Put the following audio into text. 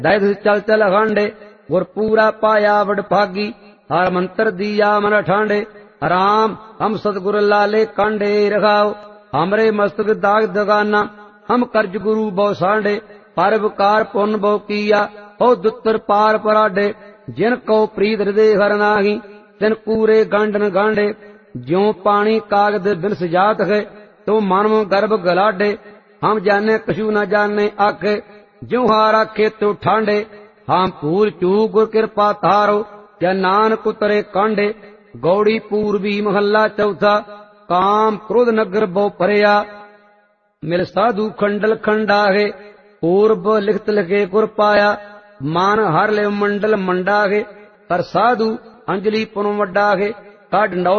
दैद चल चल हांडे गुर पूरा पाया वड भागी हर मंत्र दिया मन ठांडे राम हम सतगुर लाले कांडे रखाओ हमरे मस्तक दाग दगाना हम कर्ज गुरु बहु सांडे पर विकार पुन बहु किया हो दुत्तर पार पराडे जिन को प्रीत हृदय हर नाही तिन कूरे गांडन गांडे ज्यों पानी कागद बिनस जात है तो मानव गर्भ गलाडे हम जाने कछु न जाने आखे ज्यों हार आखे तो ठांडे हम भूल चूक गुर कृपा तारो या नानक उतरे कांडे गौड़ी पूर्वी महला चौथा काम क्रोध नगर बहु परया मिल साधु खंडल खंडाहे पूर्व लिखत लिखे गुर पाया मान हर ले मंडल मंडाहे कर साधु अंजलि पुन वड्डाहे का डंडौ